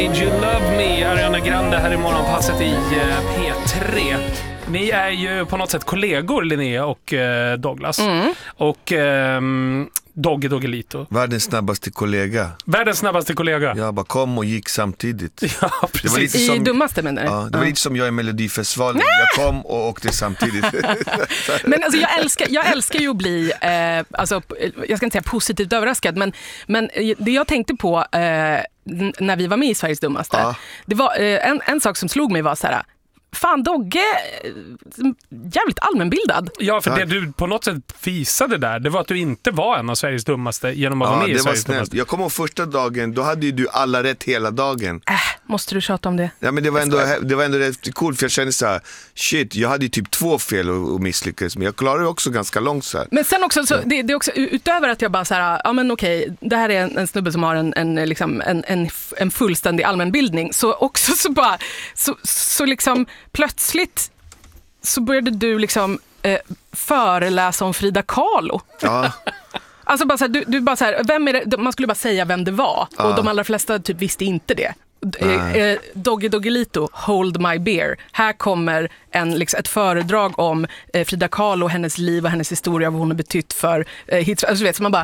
You Love Me, Ariana Grande här i morgonpasset i P3. Ni är ju på något sätt kollegor, Linnea och Douglas. Och Doggelito. Världens snabbaste kollega. Världens snabbaste kollega. Jag bara kom och gick samtidigt. Ja, precis. Det var lite som, i dummaste menar du? Ja, det var lite som jag i Melodifestivalen. Jag kom och åkte samtidigt. Men alltså jag älskar ju att bli, alltså, jag ska inte säga positivt överraskad, men det jag tänkte på när vi var med i Sveriges dummaste, det var en sak som slog mig var så här: fan, Dogge jävligt allmänbildad. Ja, för det du på något sätt visade där, det var att du inte var en av Sveriges dummaste genom att vara med i Sveriges dummaste. Jag kommer ihåg första dagen, då hade ju du alla rätt hela dagen. Måste du tjata om det? Ja, men det var ändå rätt coolt, för jag kände så här: shit, jag hade ju typ 2 fel och misslyckades, men jag klarade det också ganska långt så här. Men sen också, så det är också utöver att jag bara så här, ja men okej, det här är en snubbe som har en fullständig allmänbildning, så också så bara så liksom plötsligt så började du liksom föreläsa om Frida Kahlo. Ja. Alltså bara så här, du bara så här, vem är det? Man skulle bara säga vem det var, och de allra flesta typ visste inte det. Doggelito, Hold My Beer. Här kommer ett föredrag om Frida Kahlo, hennes liv och hennes historia, vad hon har betytt för hits. Alltså, vet, så man bara,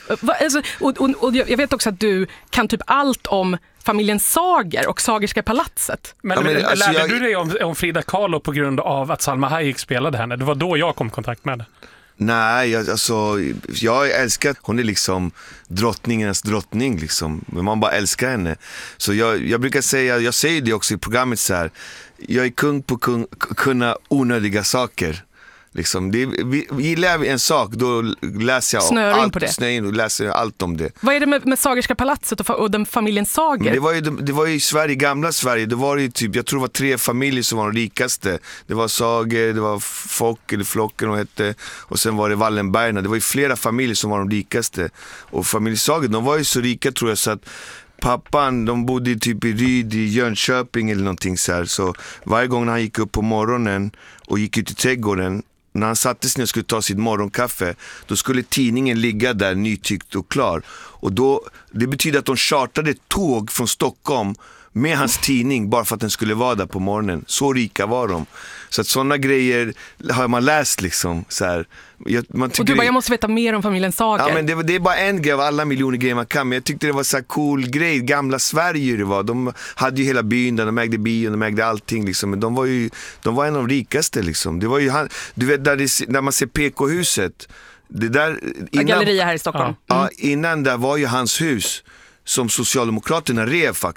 och jag vet också att du kan typ allt om familjen Sager och Sagerska palatset. Men lärde du dig om Frida Kahlo på grund av att Salma Hayek spelade henne? Det var då jag kom i kontakt med det. Nej, jag älskar, hon är liksom drottningens drottning liksom, men man bara älskar henne. Så jag brukar säga, jag säger det också i programmet så här: jag är kung på kunna onödiga saker. Liksom, gillar jag en sak, då läser jag läser jag allt om det. Vad är det med Sagerska palatset och den familjen Sager? Men det var ju Sverige, gamla Sverige. Det var ju typ, jag tror det var 3 familjer som var de rikaste. Det var Sager, det var Flocken och hette, och sen var det Wallenbergarna. Det var ju flera familjer som var de rikaste. Och familjen Sager, de var ju så rika, tror jag, så att pappan, de bodde typ i Ryd i Jönköping eller någonting så här. Så varje gång han gick upp på morgonen och gick ut i trädgården, när han satte sig och skulle ta sitt morgonkaffe, då skulle tidningen ligga där nytyckt och klar. Och då, det betyder att de chartade ett tåg från Stockholm med hans tidning bara för att den skulle vara där på morgonen. Så rika var de. Så att sådana grejer har man läst liksom så här. Och du bara, jag måste veta mer om familjen Sager. Ja, men det är bara en grej av alla miljoner grejer man kan. Men jag tyckte det var så här cool grej. Gamla Sverige det var. De hade ju hela byn där, de ägde bion, de ägde allting liksom. Men de var en av de rikaste liksom. Det var ju du vet, där man ser PK-huset. Det där innan, galleria här i Stockholm. Ja, innan där var ju hans hus som Socialdemokraterna rev faktiskt.